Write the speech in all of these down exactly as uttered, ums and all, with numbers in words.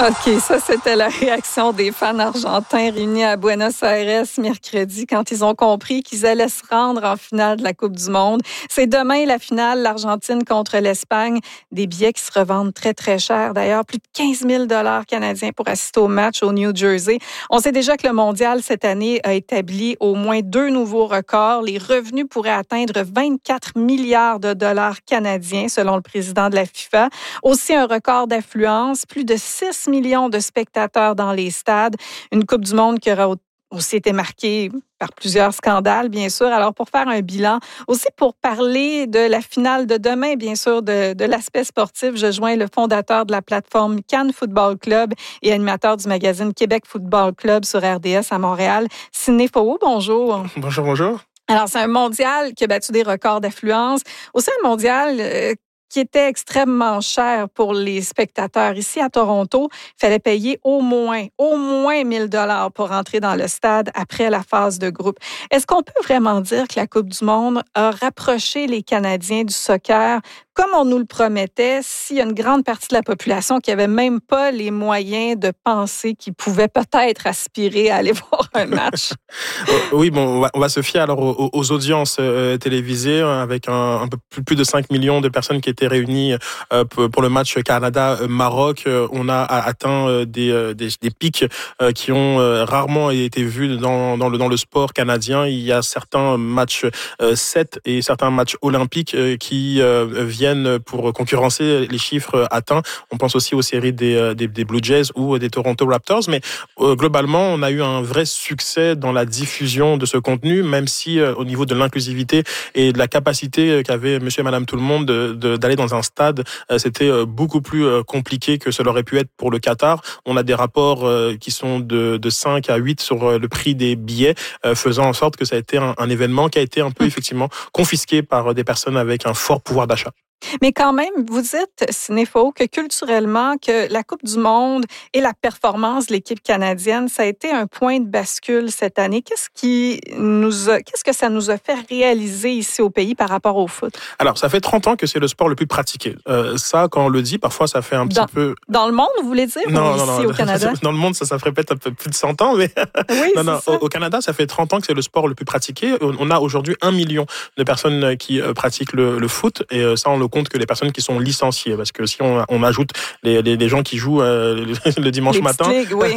OK, ça, c'était la réaction des fans argentins réunis à Buenos Aires mercredi quand ils ont compris qu'ils allaient se rendre en finale de la Coupe du monde. C'est demain la finale, l'Argentine contre l'Espagne. Des billets qui se revendent très, très cher. D'ailleurs, plus de quinze mille dollars canadiens pour assister au match au New Jersey. On sait déjà que le mondial, cette année, a établi au moins deux nouveaux records. Les revenus pourraient atteindre vingt-quatre milliards de dollars canadiens, selon le président de la FIFA. Aussi, un record d'affluence, plus de six millions de spectateurs dans les stades. Une Coupe du monde qui aura aussi été marquée par plusieurs scandales, bien sûr. Alors, pour faire un bilan, aussi pour parler de la finale de demain, bien sûr, de, de l'aspect sportif, je joins le fondateur de la plateforme Cannes Football Club et animateur du magazine Québec Football Club sur R D S à Montréal, Sidney Faux. Bonjour. Bonjour, bonjour. Alors, c'est un mondial qui a battu des records d'affluence. Aussi un mondial euh, qui était extrêmement cher pour les spectateurs. Ici, à Toronto, il fallait payer au moins, au moins mille dollars pour entrer dans le stade après la phase de groupe. Est-ce qu'on peut vraiment dire que la Coupe du monde a rapproché les Canadiens du soccer comme on nous le promettait, s'il y a une grande partie de la population qui n'avait même pas les moyens de penser qu'ils pouvaient peut-être aspirer à aller voir un match? Oui, bon, on va, on va se fier alors aux, aux audiences euh, télévisées avec un, un peu plus, plus de cinq millions de personnes qui étaient réunies euh, pour le match Canada-Maroc. On a atteint des, des, des pics euh, qui ont euh, rarement été vus dans, dans, le, dans le sport canadien. Il y a certains matchs euh, sept et certains matchs olympiques euh, qui euh, viennent pour concurrencer les chiffres atteints. On pense aussi aux séries des, des, des Blue Jays ou des Toronto Raptors, mais euh, globalement, on a eu un vrai succès dans la diffusion de ce contenu, même si euh, au niveau de l'inclusivité et de la capacité qu'avait monsieur et madame tout le monde de, de, d'aller dans un stade, euh, c'était euh, beaucoup plus euh, compliqué que cela aurait pu être pour le Qatar. On a des rapports euh, qui sont de, de cinq à huit sur euh, le prix des billets, euh, faisant en sorte que ça a été un, un événement qui a été un peu effectivement confisqué par des personnes avec un fort pouvoir d'achat. Mais quand même, vous dites, Sidney Faux, que culturellement, que la Coupe du monde et la performance de l'équipe canadienne, ça a été un point de bascule cette année. Qu'est-ce qui nous a, qu'est-ce que ça nous a fait réaliser ici au pays par rapport au foot? Alors, ça fait trente ans que c'est le sport le plus pratiqué. Euh, ça, quand on le dit, parfois, ça fait un dans, petit peu... Dans le monde, vous voulez dire? Non, ou non, ici non. au Canada? Dans le monde, ça, ça ferait peut-être un peu plus de cent ans, mais... Oui, non, non. Ça. Au, au Canada, ça fait trente ans que c'est le sport le plus pratiqué. On a aujourd'hui un million de personnes qui pratiquent le, le foot, et ça, on le compte que les personnes qui sont licenciés, parce que si on, on ajoute les, les, les gens qui jouent euh, le dimanche les matin, ligues, oui.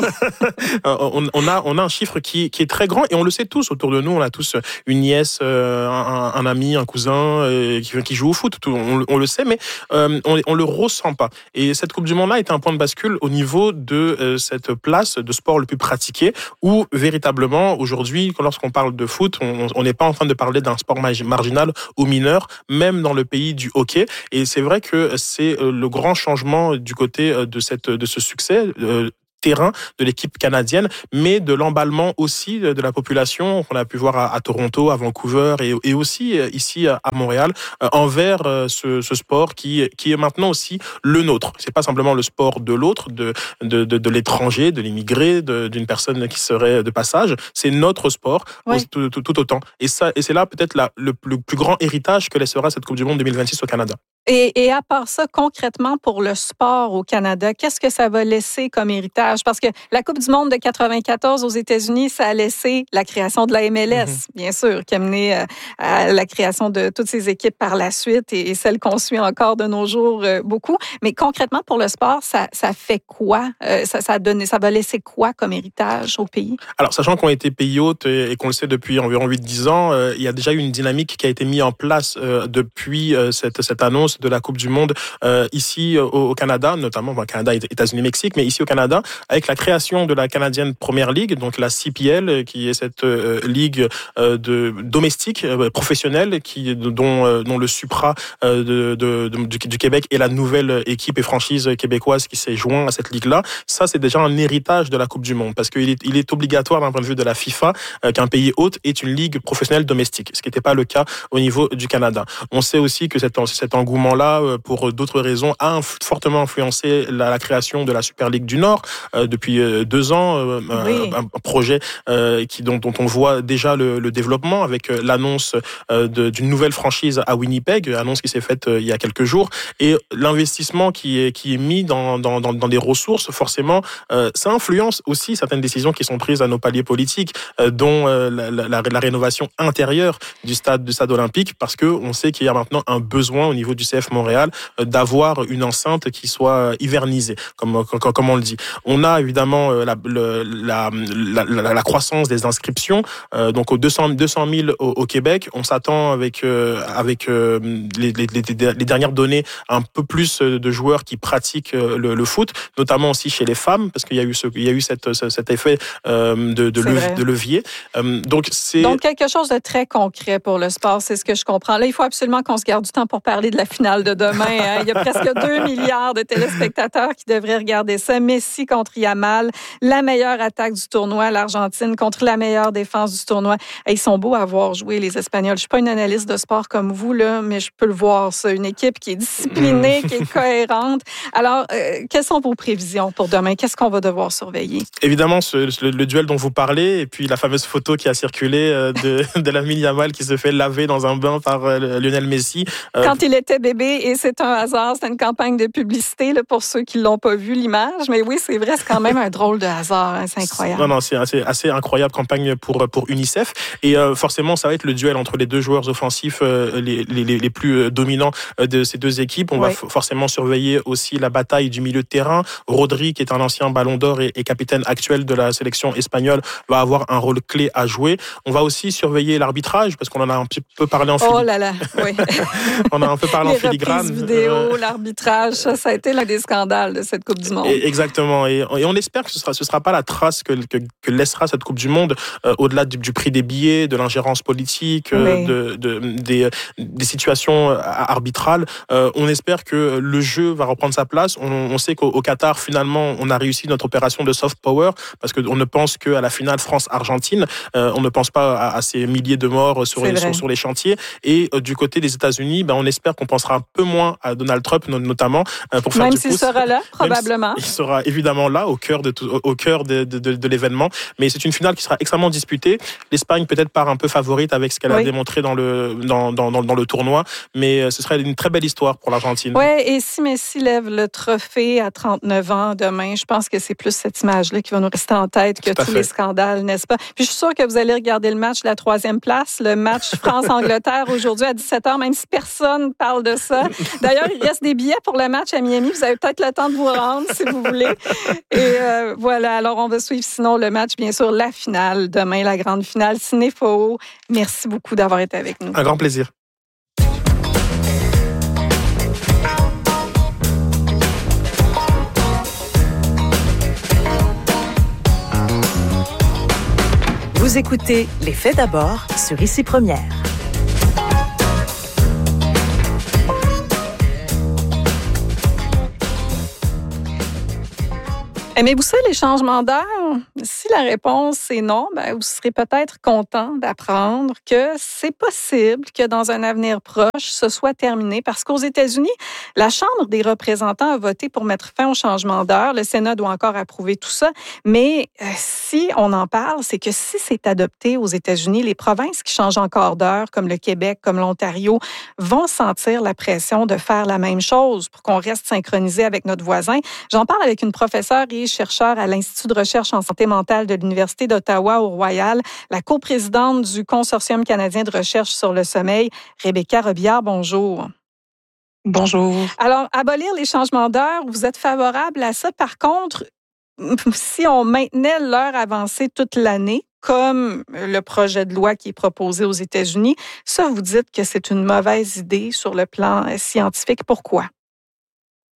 on, on, a, on a un chiffre qui, qui est très grand, et on le sait tous autour de nous. On a tous une nièce, euh, un, un ami, un cousin euh, qui, qui joue au foot. Tout, on, on le sait, mais euh, on, on le ressent pas. Et cette Coupe du Monde-là était un point de bascule au niveau de euh, cette place de sport le plus pratiqué, où véritablement aujourd'hui, lorsqu'on parle de foot, on n'est pas en train de parler d'un sport marginal ou mineur, même dans le pays du hockey. Et c'est vrai que c'est le grand changement du côté de cette de ce succès euh, terrain de l'équipe canadienne, mais de l'emballement aussi de la population qu'on a pu voir à, à Toronto, à Vancouver et, et aussi ici à Montréal euh, envers ce, ce sport qui qui est maintenant aussi le nôtre. C'est pas simplement le sport de l'autre, de de de, de l'étranger, de l'immigré, de, d'une personne qui serait de passage. C'est notre sport, oui. tout, tout, tout autant. Et ça et c'est là peut-être la, le, le plus grand héritage que laissera cette Coupe du Monde deux mille vingt-six au Canada. Et, et à part ça, concrètement, pour le sport au Canada, qu'est-ce que ça va laisser comme héritage? Parce que la Coupe du monde de quatre-vingt-quatorze aux États-Unis, ça a laissé la création de la M L S, mm-hmm. bien sûr, qui a mené à la création de toutes ces équipes par la suite et, et celles qu'on suit encore de nos jours euh, beaucoup. Mais concrètement, pour le sport, ça, ça fait quoi? Euh, ça, ça, a donné, ça va laisser quoi comme héritage au pays? Alors, sachant qu'on a été pays hôte et, et qu'on le sait depuis environ huit à dix ans, euh, il y a déjà eu une dynamique qui a été mise en place euh, depuis euh, cette, cette annonce de la Coupe du Monde euh, ici au, au Canada, notamment enfin, Canada, États-Unis, Mexique, mais ici au Canada, avec la création de la Canadian Premier League, donc la C P L, qui est cette euh, ligue euh, de domestique euh, professionnelle, qui dont euh, dont le Supra euh, de, de, de du, du Québec est la nouvelle équipe et franchise québécoise qui s'est joint à cette ligue-là. Ça, c'est déjà un héritage de la Coupe du Monde, parce qu'il est il est obligatoire d'un point de vue de la FIFA euh, qu'un pays hôte ait une ligue professionnelle domestique, ce qui n'était pas le cas au niveau du Canada. On sait aussi que cet cet engouement moment-là, pour d'autres raisons, a inf- fortement influencé la, la création de la Super Ligue du Nord euh, depuis euh, deux ans. Euh, oui. un, un projet euh, qui, dont, dont on voit déjà le, le développement avec euh, l'annonce euh, de, d'une nouvelle franchise à Winnipeg, annonce qui s'est faite euh, il y a quelques jours. Et l'investissement qui est, qui est mis dans, dans, dans, dans des ressources, forcément, euh, ça influence aussi certaines décisions qui sont prises à nos paliers politiques, euh, dont euh, la, la, la rénovation intérieure du stade, du stade olympique, parce que on sait qu'il y a maintenant un besoin au niveau du C F Montréal euh, d'avoir une enceinte qui soit hivernisée, comme, comme, comme on le dit. On a évidemment euh, la, le, la, la, la, la croissance des inscriptions, euh, donc aux deux cents mille au, au Québec. On s'attend avec, euh, avec euh, les, les, les, les dernières données un peu plus de joueurs qui pratiquent le, le foot, notamment aussi chez les femmes, parce qu'il y a eu, ce, il y a eu cette, cet effet euh, de, de, lev, de levier. Euh, donc, c'est... donc, quelque chose de très concret pour le sport, c'est ce que je comprends. Là, il faut absolument qu'on se garde du temps pour parler de la finale de demain. Hein. Il y a presque deux milliards de téléspectateurs qui devraient regarder ça. Messi contre Yamal, la meilleure attaque du tournoi, l'Argentine contre la meilleure défense du tournoi. Et ils sont beaux à voir jouer, les Espagnols. Je ne suis pas une analyste de sport comme vous, là, mais je peux le voir, ça. Une équipe qui est disciplinée, qui est cohérente. Alors, euh, quelles sont vos prévisions pour demain? Qu'est-ce qu'on va devoir surveiller? Évidemment, ce, le, le duel dont vous parlez, et puis la fameuse photo qui a circulé euh, de, de Lamine Yamal qui se fait laver dans un bain par euh, Lionel Messi. Euh, Quand il était bébé, et c'est un hasard, c'est une campagne de publicité là, pour ceux qui ne l'ont pas vu, l'image. Mais oui, c'est vrai, c'est quand même un drôle de hasard. Hein, c'est incroyable. Non, non, c'est assez, assez incroyable campagne pour, pour UNICEF. Et euh, forcément, ça va être le duel entre les deux joueurs offensifs euh, les, les, les plus dominants de ces deux équipes. On oui. va f- forcément surveiller aussi la bataille du milieu de terrain. Rodri, qui est un ancien ballon d'or et, et capitaine actuel de la sélection espagnole, va avoir un rôle clé à jouer. On va aussi surveiller l'arbitrage, parce qu'on en a un petit peu parlé en filigrane. Oh là là, oui. On a un peu parlé les en filigrane. Les vidéo, euh... l'arbitrage, ça, ça a été l'un des scandales de cette Coupe du Monde. Et, exactement. Et, et on espère que ce sera, ce sera pas la trace que, que, que laissera cette Coupe du Monde, euh, au-delà du, du prix des billets, de l'ingérence politique, euh, oui. de, de, des, des situations arbitrales. Euh, on espère que le jeu va reprendre sa place. On, on sait qu'au au Qatar, finalement, on a réussi notre opération de soft power, parce qu'on ne pense qu'à la finale France-Argentine. Euh, on ne pense pas à, à ces milliers de morts sur, les, sur, sur les chantiers. Et euh, du côté des États-Unis, ben, on espère qu'on pensera un peu moins à Donald Trump, notamment, euh, pour faire Même du s'il pouce. sera là, probablement. Il sera évidemment là, au cœur de, tout, au cœur de, de, de, de l'événement. Mais c'est une finale qui sera extrêmement disputée. L'Espagne peut-être part un peu favorite avec ce qu'elle oui. a démontré dans le, dans, dans, dans, dans le tournoi. Mais ce serait une très belle histoire pour l'Argentine. Oui, et si Messi lève le trophée à trente-neuf ans demain, je pense que c'est plus cette image-là qui va nous rester en tête que tous fait. les scandales, n'est-ce pas? Puis je suis sûre que vous allez regarder le match de la troisième place, le match France-Angleterre aujourd'hui à dix-sept heures, même si personne parle de ça. D'ailleurs, il reste des billets pour le match à Miami. Vous avez peut-être le temps de vous rendre si vous voulez. Et euh, voilà, alors on va suivre sinon le match, bien sûr, la finale. Demain, la grande finale. Cinéfo, merci beaucoup d'avoir été avec nous. Un grand plaisir. Vous écoutez Les Faits d'abord sur Ici Première. Aimez-vous ça, les changements d'heure? Si la réponse est non, ben, vous serez peut-être content d'apprendre que c'est possible que dans un avenir proche, ce soit terminé. Parce qu'aux États-Unis, la Chambre des représentants a voté pour mettre fin au changement d'heure. Le Sénat doit encore approuver tout ça. Mais euh, si on en parle, c'est que si c'est adopté aux États-Unis, les provinces qui changent encore d'heure, comme le Québec, comme l'Ontario, vont sentir la pression de faire la même chose pour qu'on reste synchronisé avec notre voisin. J'en parle avec une professeure et chercheur à l'Institut de recherche en santé mentale de l'Université d'Ottawa au Royal, la coprésidente du Consortium canadien de recherche sur le sommeil, Rebecca Robillard. Bonjour. Bonjour. Alors, abolir les changements d'heure, vous êtes favorable à ça. Par contre, si on maintenait l'heure avancée toute l'année, comme le projet de loi qui est proposé aux États-Unis, ça, vous dites que c'est une mauvaise idée sur le plan scientifique. Pourquoi?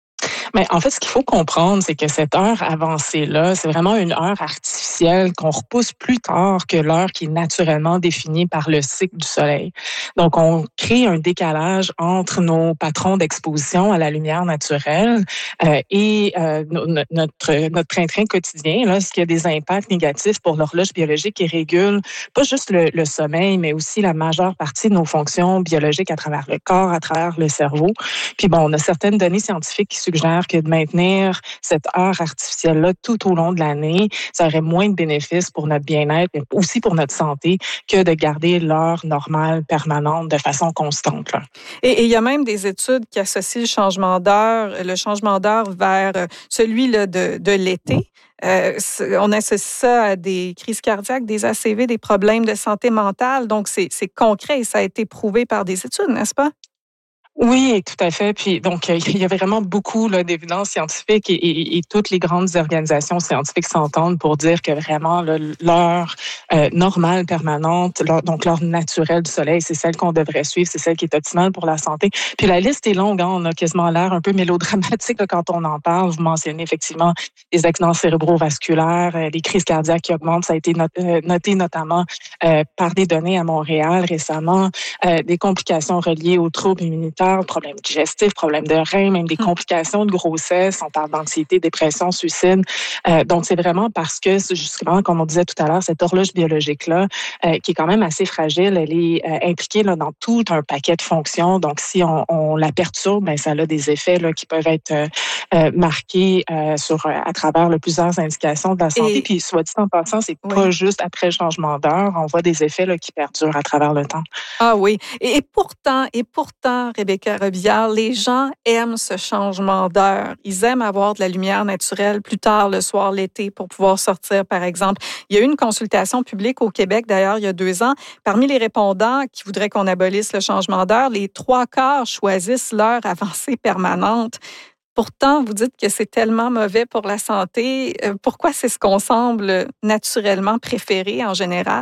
Mais en fait, ce qu'il faut comprendre, c'est que cette heure avancée-là, c'est vraiment une heure artificielle qu'on repousse plus tard que l'heure qui est naturellement définie par le cycle du soleil. Donc, on crée un décalage entre nos patrons d'exposition à la lumière naturelle euh, et euh, notre, notre train-train quotidien, là, ce qui a des impacts négatifs pour l'horloge biologique qui régule pas juste le, le sommeil, mais aussi la majeure partie de nos fonctions biologiques à travers le corps, à travers le cerveau. Puis bon, on a certaines données scientifiques qui suggèrent que de maintenir cette heure artificielle-là tout au long de l'année, ça aurait moins de bénéfices pour notre bien-être, mais aussi pour notre santé, que de garder l'heure normale, permanente, de façon constante. Là. Et il y a même des études qui associent le changement d'heure, le changement d'heure vers celui là, de, de l'été. Euh, on associe ça à des crises cardiaques, des A C V, des problèmes de santé mentale. Donc, c'est, c'est concret et ça a été prouvé par des études, n'est-ce pas? Oui, tout à fait. Puis donc, il y a vraiment beaucoup là, d'évidence scientifique et, et, et toutes les grandes organisations scientifiques s'entendent pour dire que vraiment là, l'heure euh, normale, permanente, l'heure, donc l'heure naturelle du soleil, c'est celle qu'on devrait suivre, c'est celle qui est optimale pour la santé. Puis la liste est longue, hein, on a quasiment l'air un peu mélodramatique là, quand on en parle. Vous mentionnez effectivement les accidents cérébrovasculaires, euh, les crises cardiaques qui augmentent. Ça a été noté, euh, noté notamment euh, par des données à Montréal récemment, euh, des complications reliées aux troubles immunitaires, problèmes digestifs, problèmes de reins, même des complications de grossesse. On parle d'anxiété, dépression, suicide. Euh, donc, c'est vraiment parce que, justement, comme on disait tout à l'heure, cette horloge biologique-là, euh, qui est quand même assez fragile, elle est euh, impliquée là, dans tout un paquet de fonctions. Donc, si on, on la perturbe, ben, ça a des effets là, qui peuvent être euh, euh, marqués euh, sur, à travers là, plusieurs indications de la santé. Et... Puis, soit dit en passant, c'est oui. pas juste après le changement d'heure. On voit des effets là, qui perdurent à travers le temps. Ah oui. Et, et pourtant, et pourtant, Rebecca Robillard, les gens aiment ce changement d'heure. Ils aiment avoir de la lumière naturelle plus tard le soir, l'été, pour pouvoir sortir, par exemple. Il y a eu une consultation publique au Québec, d'ailleurs, il y a deux ans. Parmi les répondants qui voudraient qu'on abolisse le changement d'heure, les trois quarts choisissent l'heure avancée permanente. Pourtant, vous dites que c'est tellement mauvais pour la santé. Pourquoi c'est ce qu'on semble naturellement préférer en général?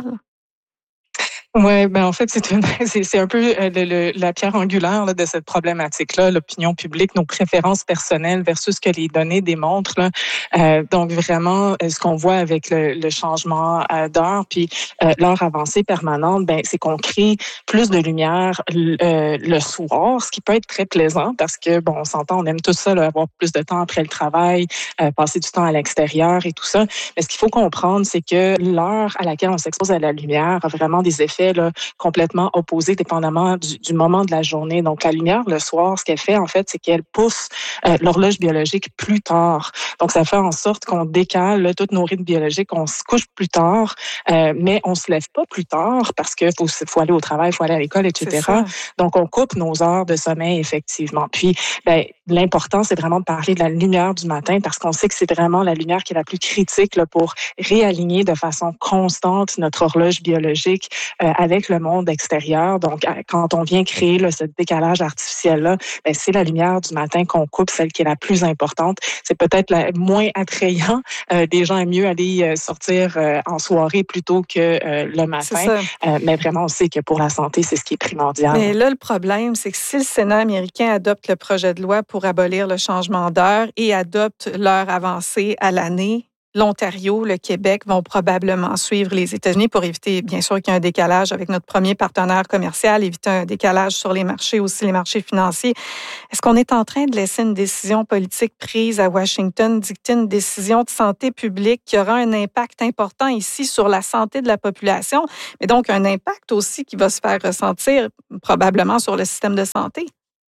Oui, ben en fait, c'est, une, c'est, c'est un peu le, le, la pierre angulaire là, de cette problématique-là, l'opinion publique, nos préférences personnelles versus ce que les données démontrent. Là. Euh, donc, vraiment, ce qu'on voit avec le, le changement d'heure puis euh, l'heure avancée permanente, ben c'est qu'on crée plus de lumière euh, le soir, ce qui peut être très plaisant parce que, bon, on s'entend, on aime tout ça, là, avoir plus de temps après le travail, euh, passer du temps à l'extérieur et tout ça. Mais ce qu'il faut comprendre, c'est que l'heure à laquelle on s'expose à la lumière a vraiment des effets Là, complètement opposés dépendamment du, du moment de la journée. Donc, la lumière, le soir, ce qu'elle fait, en fait, c'est qu'elle pousse euh, l'horloge biologique plus tard. Donc, ça fait en sorte qu'on décale là, tous nos rythmes biologiques, on se couche plus tard, euh, mais on se lève pas plus tard parce qu'il faut, faut aller au travail, il faut aller à l'école, et cetera. Donc, on coupe nos heures de sommeil, effectivement. Puis, ben, l'important, c'est vraiment de parler de la lumière du matin parce qu'on sait que c'est vraiment la lumière qui est la plus critique là, pour réaligner de façon constante notre horloge biologique euh, avec le monde extérieur. Donc, quand on vient créer là, ce décalage artificiel-là, ben, c'est la lumière du matin qu'on coupe, celle qui est la plus importante. C'est peut-être la moins attrayant. Euh, des gens aiment mieux aller euh, sortir euh, en soirée plutôt que euh, le matin. Euh, mais vraiment, on sait que pour la santé, c'est ce qui est primordial. Mais là, le problème, c'est que si le Sénat américain adopte le projet de loi pour abolir le changement d'heure et adopte l'heure avancée à l'année, l'Ontario, le Québec vont probablement suivre les États-Unis pour éviter, bien sûr, qu'il y ait un décalage avec notre premier partenaire commercial, éviter un décalage sur les marchés, aussi les marchés financiers. Est-ce qu'on est en train de laisser une décision politique prise à Washington dicter une décision de santé publique qui aura un impact important ici sur la santé de la population, mais donc un impact aussi qui va se faire ressentir probablement sur le système de santé?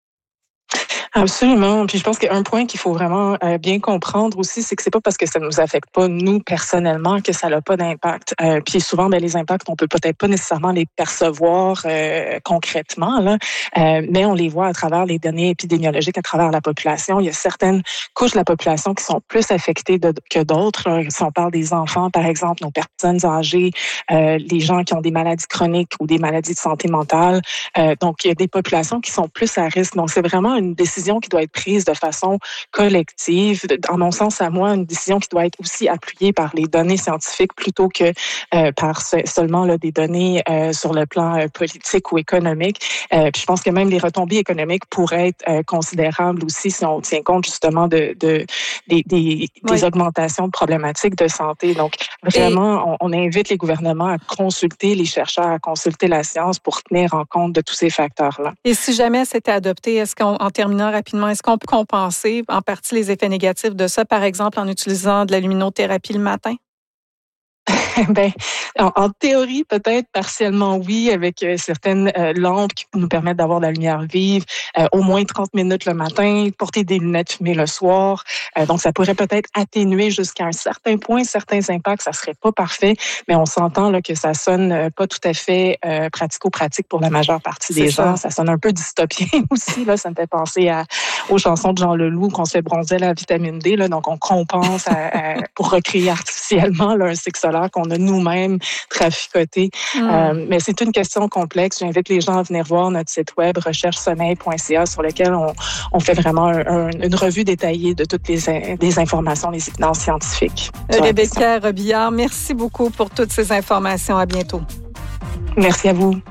Absolument. Puis je pense qu'un point qu'il faut vraiment euh, bien comprendre aussi, c'est que c'est pas parce que ça nous affecte pas nous personnellement que ça n'a pas d'impact. Euh, puis souvent, ben les impacts, on peut peut-être pas nécessairement les percevoir euh, concrètement, là, euh, mais on les voit à travers les données épidémiologiques, à travers la population. Il y a certaines couches de la population qui sont plus affectées de, que d'autres. Là. Si on parle des enfants, par exemple, nos personnes âgées, euh, les gens qui ont des maladies chroniques ou des maladies de santé mentale. Euh, donc, il y a des populations qui sont plus à risque. Donc, c'est vraiment une décision décision qui doit être prise de façon collective. En mon sens, à moi, une décision qui doit être aussi appuyée par les données scientifiques plutôt que euh, par ce, seulement là, des données euh, sur le plan euh, politique ou économique. Euh, puis je pense que même les retombées économiques pourraient être euh, considérables aussi si on tient compte justement de, de des, des, oui. des augmentations de problématiques de santé. Donc vraiment, Et... on, on invite les gouvernements à consulter les chercheurs, à consulter la science pour tenir en compte de tous ces facteurs-là. Et si jamais c'était adopté, est-ce qu'en en terminant rapidement, est-ce qu'on peut compenser en partie les effets négatifs de ça, par exemple en utilisant de la luminothérapie le matin? Ben, en, en théorie, peut-être partiellement oui, avec euh, certaines euh, lampes qui nous permettent d'avoir de la lumière vive, euh, au moins trente minutes le matin, porter des lunettes fumées le soir. Euh, donc, ça pourrait peut-être atténuer jusqu'à un certain point certains impacts. Ça serait pas parfait, mais on s'entend là que ça sonne euh, pas tout à fait euh, pratico-pratique pour la majeure partie des gens. Ça. ça sonne un peu dystopien aussi. Là, ça me fait penser à, aux chansons de Jean Leloup qu'on se fait bronzer la vitamine D. Là, donc, on compense à, à, pour recréer artificiellement là, un cycle solaire qu'on a nous-mêmes traficoté. Mm. Euh, mais c'est une question complexe. J'invite les gens à venir voir notre site web recherche sommeil point c a sur lequel on, on fait vraiment un, un, une revue détaillée de toutes les, les informations, les évidences scientifiques. Rebecca Robillard, merci beaucoup pour toutes ces informations. À bientôt. Merci à vous.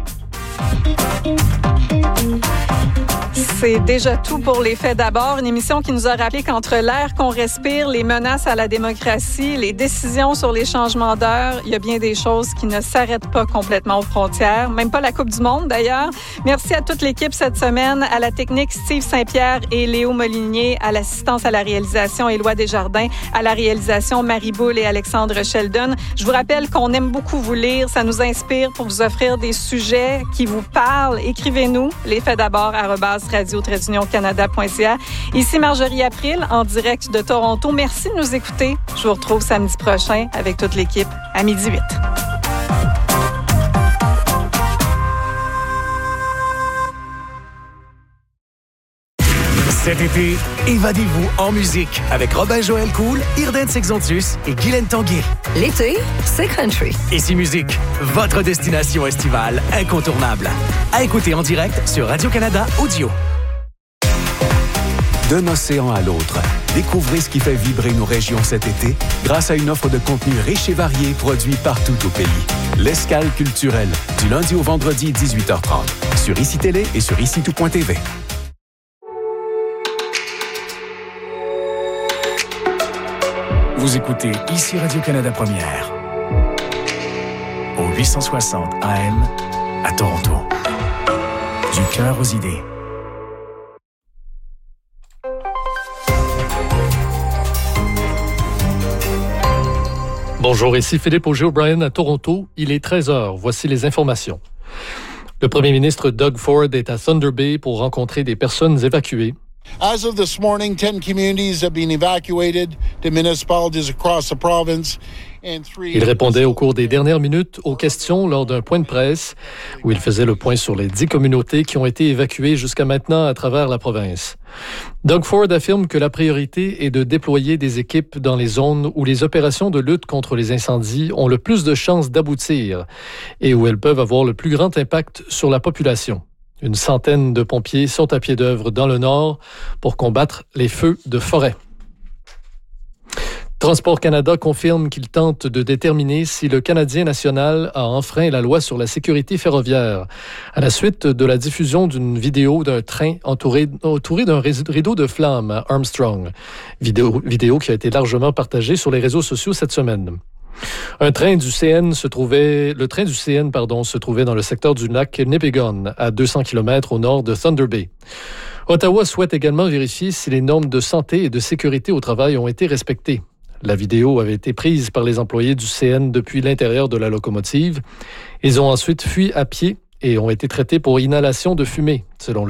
C'est déjà tout pour Les Faits d'abord, une émission qui nous a rappelé qu'entre l'air qu'on respire, les menaces à la démocratie, les décisions sur les changements d'heure, il y a bien des choses qui ne s'arrêtent pas complètement aux frontières, même pas la Coupe du Monde d'ailleurs. Merci à toute l'équipe cette semaine, à la technique Steve Saint-Pierre et Léo Molinier, à l'assistance à la réalisation Éloi Desjardins, à la réalisation Marie Boule et Alexandre Sheldon. Je vous rappelle qu'on aime beaucoup vous lire, ça nous inspire pour vous offrir des sujets qui vous parlent. Écrivez-nous, les faits d'abord arobase radio canada point c a. Ici Marjorie April, en direct de Toronto. Merci de nous écouter. Je vous retrouve samedi prochain avec toute l'équipe à midi huit. Cet été, évadez-vous en musique avec Robin Joël Cool, Irden Sexontus et Guylaine Tanguay. L'été, c'est country. Ici Musique, votre destination estivale incontournable. À écouter en direct sur Radio-Canada Audio. D'un océan à l'autre, découvrez ce qui fait vibrer nos régions cet été grâce à une offre de contenu riche et varié produit partout au pays. L'Escale culturelle, du lundi au vendredi dix-huit heures trente, sur Ici Télé et sur ici tout point t v. Vous écoutez Ici Radio-Canada Première, au huit cent soixante A M à Toronto. Du cœur aux idées. Bonjour, ici Philippe Auger-O'Brien à Toronto. Il est treize heures. Voici les informations. Le premier ministre Doug Ford est à Thunder Bay pour rencontrer des personnes évacuées. As of this morning, ten communities have been evacuated to municipalities across the province. Il répondait au cours des dernières minutes aux questions lors d'un point de presse où il faisait le point sur les dix communautés qui ont été évacuées jusqu'à maintenant à travers la province. Doug Ford affirme que la priorité est de déployer des équipes dans les zones où les opérations de lutte contre les incendies ont le plus de chances d'aboutir et où elles peuvent avoir le plus grand impact sur la population. Une centaine de pompiers sont à pied d'œuvre dans le nord pour combattre les feux de forêt. Transport Canada confirme qu'il tente de déterminer si le Canadien national a enfreint la loi sur la sécurité ferroviaire à la suite de la diffusion d'une vidéo d'un train entouré, entouré d'un rideau de flammes à Armstrong. Vidéo, vidéo qui a été largement partagée sur les réseaux sociaux cette semaine. Un train du C N se trouvait, le train du C N, pardon, se trouvait dans le secteur du lac Nipigon, à deux cents kilomètres au nord de Thunder Bay. Ottawa souhaite également vérifier si les normes de santé et de sécurité au travail ont été respectées. La vidéo avait été prise par les employés du C N depuis l'intérieur de la locomotive. Ils ont ensuite fui à pied et ont été traités pour inhalation de fumée, selon le